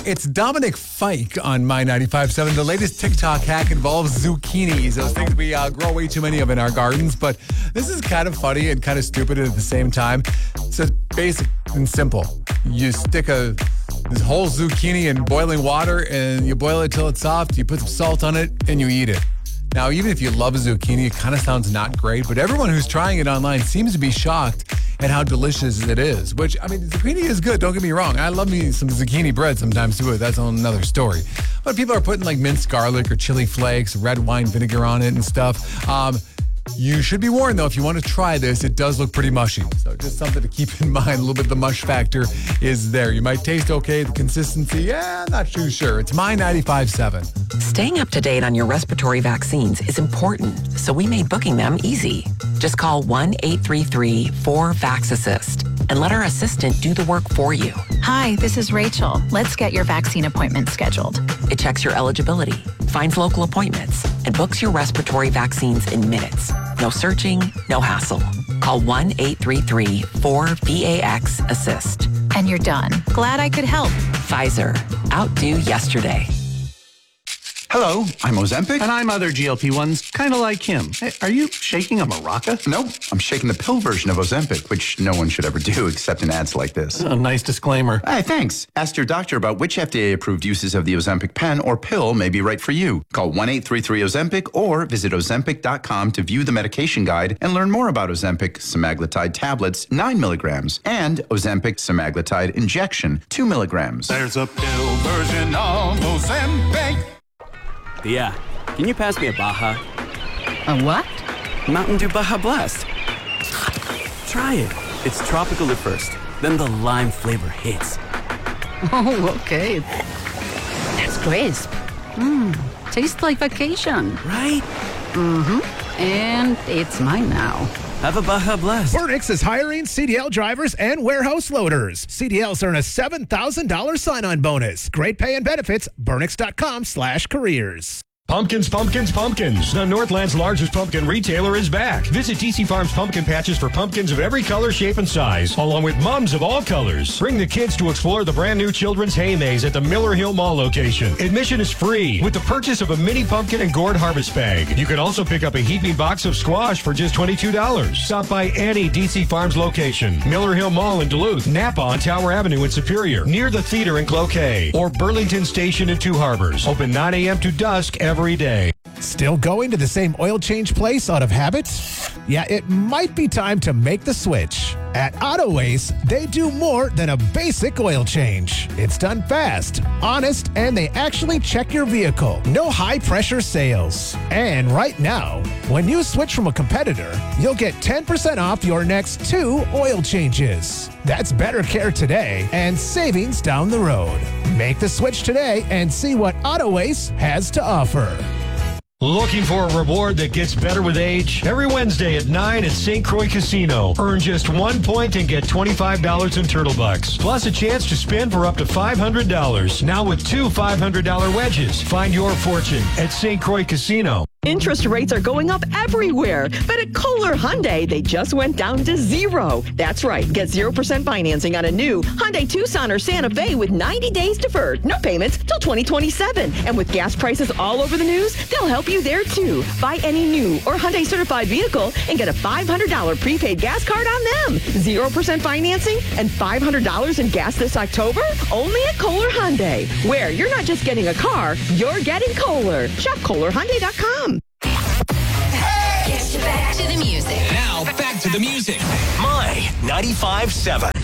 It's Dominic Fike on My 95.7. The latest TikTok hack involves zucchinis. Those things we grow way too many of in our gardens. But this is kind of funny and kind of stupid at the same time. So it's basic and simple. You stick this whole zucchini in boiling water and you boil it till it's soft. You put some salt on it and you eat it. Now, even if you love a zucchini, it kind of sounds not great. But everyone who's trying it online seems to be shocked at how delicious it is, which, I mean, zucchini is good. Don't get me wrong. I love me some zucchini bread sometimes, too. That's another story. But people are putting like minced garlic or chili flakes, red wine vinegar on it and stuff. You should be warned, though, if you want to try this, it does look pretty mushy. So just something to keep in mind. A little bit of the mush factor is there. You might taste okay. The consistency, not too sure. It's My 95.7. Staying up to date on your respiratory vaccines is important, so we made booking them easy. Just call 1-833-4-VAX-ASSIST and let our assistant do the work for you. Hi, this is Rachel. Let's get your vaccine appointment scheduled. It checks your eligibility, finds local appointments, and books your respiratory vaccines in minutes. No searching, no hassle. Call 1-833-4-VAX-ASSIST. And you're done. Glad I could help. Pfizer. Outdo yesterday. Hello, I'm Ozempic. And I'm other GLP-1s, kind of like him. Hey, are you shaking a maraca? Nope, I'm shaking the pill version of Ozempic, which no one should ever do except in ads like this. A nice disclaimer. Hey, thanks. Ask your doctor about which FDA-approved uses of the Ozempic pen or pill may be right for you. Call 1-833-OZEMPIC or visit Ozempic.com to view the medication guide and learn more about Ozempic semaglutide tablets, 9 milligrams, and Ozempic semaglutide injection, 2 milligrams. There's a pill version of Ozempic. Yeah. Can you pass me a Baja? A what? Mountain Dew Baja Blast. Try it. It's tropical at first, then the lime flavor hits. Oh, okay. That's crisp. Tastes like vacation. Right? Mm-hmm. And it's mine now. Have a Baja Blast. Burnix is hiring CDL drivers and warehouse loaders. CDLs earn a $7,000 sign-on bonus. Great pay and benefits. Burnix.com/careers. Pumpkins, pumpkins, pumpkins. The Northland's largest pumpkin retailer is back. Visit DC Farms Pumpkin Patches for pumpkins of every color, shape, and size, along with mums of all colors. Bring the kids to explore the brand new Children's Hay Maze at the Miller Hill Mall location. Admission is free with the purchase of a mini pumpkin and gourd harvest bag. You can also pick up a heaping box of squash for just $22. Stop by any DC Farms location. Miller Hill Mall in Duluth, Napa on Tower Avenue in Superior, near the theater in Cloquet, or Burlington Station in Two Harbors. Open 9 a.m. to dusk every day. Still going to the same oil change place out of habit? Yeah, it might be time to make the switch. At Auto Ace, they do more than a basic oil change. It's done fast, honest, and they actually check your vehicle. No high-pressure sales. And right now, when you switch from a competitor, you'll get 10% off your next 2 oil changes. That's better care today and savings down the road. Make the switch today and see what Auto Ace has to offer. Looking for a reward that gets better with age? Every Wednesday at 9 at St. Croix Casino. Earn just 1 point and get $25 in Turtle Bucks. Plus a chance to spin for up to $500. Now with 2 $500 wedges. Find your fortune at St. Croix Casino. Interest rates are going up everywhere, but at Kohler Hyundai, they just went down to 0. That's right. Get 0% financing on a new Hyundai Tucson or Santa Fe with 90 days deferred. No payments till 2027. And with gas prices all over the news, they'll help you there too. Buy any new or Hyundai certified vehicle and get a $500 prepaid gas card on them. 0% financing and $500 in gas this October? Only at Kohler Hyundai, where you're not just getting a car, you're getting Kohler. Shop KohlerHyundai.com. Back to the music. Now, back to the music. My 95.7.